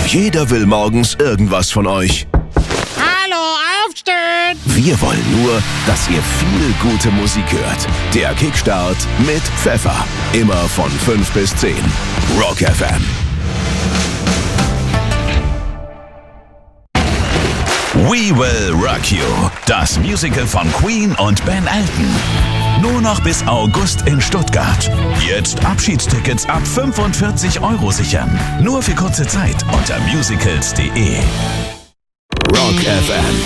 Jeder will morgens irgendwas von euch. Hallo, aufstehen! Wir wollen nur, dass ihr viel gute Musik hört. Der Kickstart mit Pfeffer. Immer von 5 bis 10. Rock FM. We Will Rock You. Das Musical von Queen und Ben Elton. Nur noch bis August in Stuttgart. Jetzt Abschiedstickets ab 45 € sichern. Nur für kurze Zeit unter musicals.de. Rock FM.